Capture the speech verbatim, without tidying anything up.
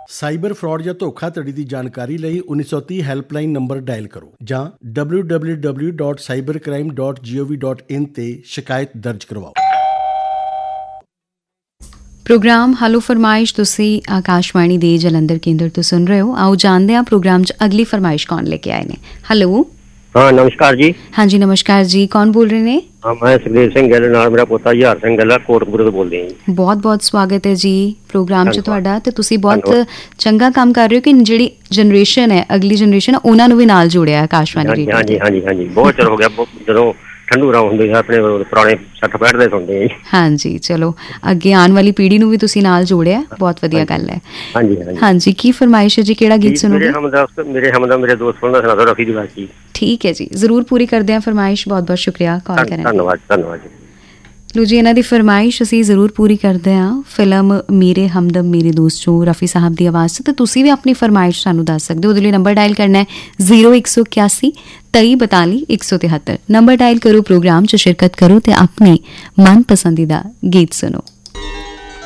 Cyber fraud ਜਾਂ ਧੋਖਾਧੜੀ ਦੀ ਜਾਣਕਾਰੀ ਲਈ ਉੱਨੀ ਸੌ ਤੀਹ ਹੈਲਪਲਾਈਨ ਨੰਬਰ ਡਾਇਲ ਕਰੋ ਜਾਂ W W W dot cyber crime dot ਜੀ ਓ ਵੀ ਡਾਟ ਇਨ ਤੇ ਸ਼ਿਕਾਇਤ ਦਰਜ ਕਰਵਾਓ। ਪ੍ਰੋਗਰਾਮ ਹਲੋ ਫਰਮਾਇਸ਼ ਤੁਸੀਂ ਆਕਾਸ਼ਵਾਣੀ ਦੇ ਜਲੰਧਰ ਕੇਂਦਰ ਤੋਂ ਸੁਣ ਰਹੇ ਹੋ। ਆਓ ਜਾਣਦੇ ਹਾਂ ਪ੍ਰੋਗਰਾਮ 'ਚ ਅਗਲੀ ਫਰਮਾਇਸ਼ ਕੌਣ ਲੈ ਕੇ ਆਏ ਨੇ। ਹੈਲੋ। ਹਾਂ ਨਮਸਕਾਰ ਜੀ। ਹਾਂਜੀ ਨਮਸਕਾਰ ਜੀ, ਕੌਣ ਬੋਲ ਰਹੇ ਨੇ? ਹਾਂ ਮੈਂ ਸੁਖਦੇਵ ਸਿੰਘ ਗਿੱਲ, ਨਾਲ ਮੇਰਾ ਪੋਤਾ ਹਜ਼ਾਰ ਸਿੰਘ ਗਿੱਲ ਕੋਟਕਪੂਰੇ ਤੋਂ ਬੋਲਦੇ ਹਾਂ ਜੀ। ਬਹੁਤ ਬਹੁਤ ਸਵਾਗਤ ਹੈ ਜੀ ਪ੍ਰੋਗਰਾਮ 'ਚ ਤੁਹਾਡਾ। ਤੇ ਤੁਸੀਂ ਬਹੁਤ ਚੰਗਾ ਕੰਮ ਕਰ ਰਹੇ ਹੋ ਕਿ ਜਿਹੜੀ ਜਨਰੇਸ਼ਨ ਹੈ, ਅਗਲੀ ਜਨਰੇਸ਼ਨ ਹੈ, ਉਹਨਾਂ ਨੂੰ ਵੀ ਨਾਲ ਜੋੜਿਆ ਆਕਾਸ਼ਵਾਣੀ ਰੇਡੀਓ। ਹਾਂਜੀ ਹਾਂਜੀ ਹਾਂਜੀ ਬਹੁਤ ਚਿਰ ਹੋ ਗਿਆ ਜਦੋਂ ਠੰਡੂ ਰਾਮ ਹੁੰਦੇ ਆਪਣੇ ਪੁਰਾਣੇ ਸੱਠ ਪੈਂਹਠ ਦੇ ਸੁਣਦੇ ਆ। ਹਾਂਜੀ ਚਲੋ ਅੱਗੇ ਆਉਣ ਵਾਲੀ ਪੀੜ੍ਹੀ ਨੂੰ ਵੀ ਤੁਸੀਂ ਨਾਲ ਜੋੜਿਆ, ਬਹੁਤ ਵਧੀਆ ਗੱਲ ਹੈ। ਹਾਂਜੀ ਹਾਂਜੀ ਕੀ ਫਰਮਾਇਸ਼ ਹੈ ਜੀ, ਕਿਹੜਾ ਗੀਤ ਸੁਣੋਗੇ? ਮੇਰੇ ਹਮਦਰਦ ਮੇਰੇ ਹਮਦਰਦ ਮੇਰੇ ਦੋਸਤ ਦਾ ਸੁਣਾ ਦਿਓ, ਰਫੀ ਦੀ ਆਵਾਜ਼ ਜੀ। ਠੀਕ ਹੈ ਜੀ, ਜ਼ਰੂਰ ਪੂਰੀ ਕਰਦੇ ਹਾਂ ਫਰਮਾਇਸ਼। ਬਹੁਤ ਬਹੁਤ ਸ਼ੁਕਰੀਆ ਕਾਲ ਕਰਨ ਦਾ। ਧੰਨਵਾਦ ਧੰਨਵਾਦ ਜੀ। ਲੋ ਜੀ, ਇਹਨਾਂ ਦੀ ਫਰਮਾਇਸ਼ ਅਸੀਂ ਜ਼ਰੂਰ ਪੂਰੀ ਕਰਦੇ ਹਾਂ। ਫਿਲਮ ਮੇਰੇ ਹਮਦਮ ਮੇਰੇ ਦੋਸਤ 'ਚੋਂ ਰਫੀ ਸਾਹਿਬ ਦੀ ਆਵਾਜ਼ 'ਚ। ਤੇ ਤੁਸੀਂ ਵੀ ਆਪਣੀ ਫਰਮਾਇਸ਼ ਸਾਨੂੰ ਦੱਸ ਸਕਦੇ ਹੋ। ਉਹਦੇ ਲਈ ਨੰਬਰ ਡਾਇਲ ਕਰਨਾ ਹੈ ਜ਼ੀਰੋ ਇੱਕ ਸੌ ਇਕਿਆਸੀ ਤੇਈ ਬਤਾਲੀ ਇੱਕ ਸੌ ਤਿਹੱਤਰ। ਨੰਬਰ ਡਾਇਲ ਕਰੋ, ਪ੍ਰੋਗਰਾਮ 'ਚ ਸ਼ਿਰਕਤ ਕਰੋ ਤੇ ਆਪਣੀ ਮਨ ਪਸੰਦੀਦਾ ਗੀਤ ਸੁਣੋ।